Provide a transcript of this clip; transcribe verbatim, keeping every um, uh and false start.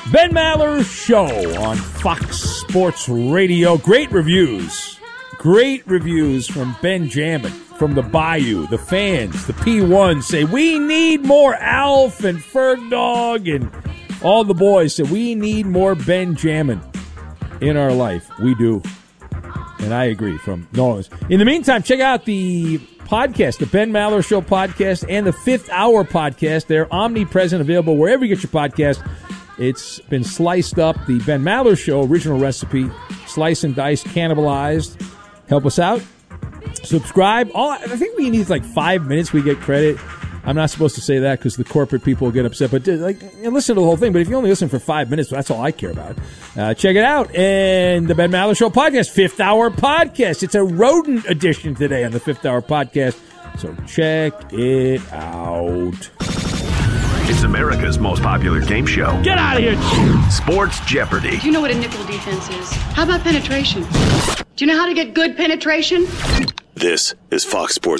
Ben Maller Show on Fox Sports Radio. Great reviews. Great reviews from Benjamin, from the Bayou. The fans, the P one say, we need more Alf and Ferg Dog, and all the boys say, we need more Benjamin in our life. We do. And I agree from Nolan's. In the meantime, check out the podcast, the Ben Maller Show podcast and the Fifth Hour podcast. They're omnipresent, available wherever you get your podcast. It's been sliced up, the Ben Maller Show original recipe, slice and dice, cannibalized. Help us out. Subscribe. All I think we need like five minutes. We get credit. I'm not supposed to say that because the corporate people will get upset. But like, you know, listen to the whole thing. But if you only listen for five minutes, that's all I care about. Uh, check it out. And the Ben Maller Show podcast, Fifth Hour podcast. It's a rodent edition today on the Fifth Hour podcast. So check it out. It's America's most popular game show. Get out of here. Sports Jeopardy. Do you know what a nickel defense is? How about penetration? Do you know how to get good penetration? This is Fox Sports